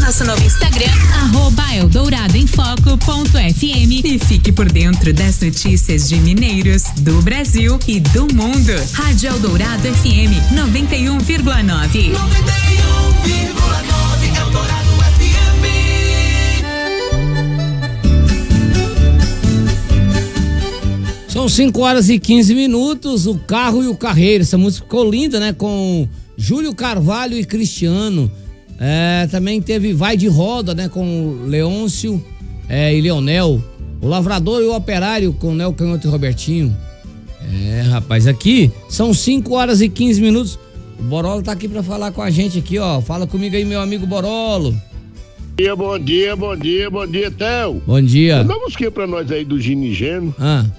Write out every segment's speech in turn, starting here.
nosso novo Instagram, @eldouradoemfoco.fm, e fique por dentro das notícias de Mineiros, do Brasil e do mundo. Rádio Eldorado FM 91,9. 91,9 Eldorado FM. São 5h15, o Carro e o Carreiro. Essa música ficou linda, né? Com Júlio Carvalho e Cristiano. Também teve Vai de Roda, né? Com Leôncio e Leonel. O Lavrador e o Operário com Nel Canhoto e Robertinho. Rapaz, aqui são 5h15. O Borolo tá aqui pra falar com a gente aqui, ó. Fala comigo aí, meu amigo Borolo. Bom dia, Theo. Bom dia. Manda uma musiquinha pra nós aí do Gini Geno.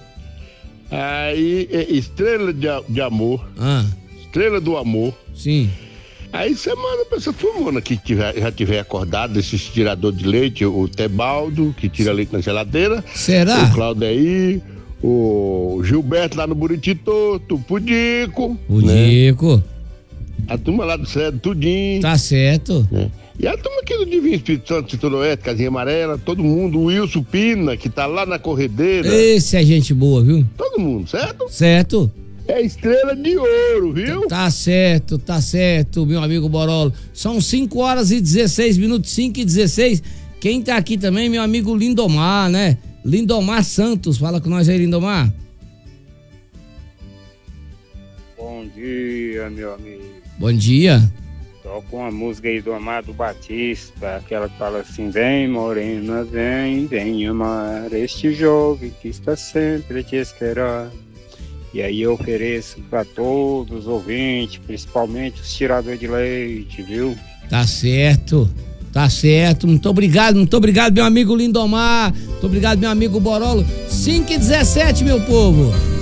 Aí, Estrela de Amor. Estrela do Amor. Sim. Aí você manda pra essa turmona que já tiver acordado, esses tirador de leite, o Tebaldo, que tira leite na geladeira. Será? O Claudeir, o Gilberto lá no Buriti Torto, o Pudico. Pudico. Né? A turma lá do Céu, tudinho. Tá certo. Né? E a turma aqui do Divino Espírito Santo, Citoroeste, Casinha Amarela, todo mundo, o Wilson Pina, que tá lá na corredeira. Esse é gente boa, viu? Todo mundo, certo? Certo. É Estrela de Ouro, viu? Tá certo, meu amigo Borolo. São 5h16, 5h16. Quem tá aqui também, meu amigo Lindomar, né? Lindomar Santos, fala com nós aí, Lindomar. Bom dia, meu amigo. Bom dia. Toca uma música aí do Amado Batista, aquela que fala assim: vem morena, vem amar este jovem que está sempre a te esperar. E aí eu ofereço para todos os ouvintes, principalmente os tiradores de leite, viu? Tá certo. Muito obrigado, meu amigo Lindomar. Muito obrigado, meu amigo Borolo. 5h17, meu povo.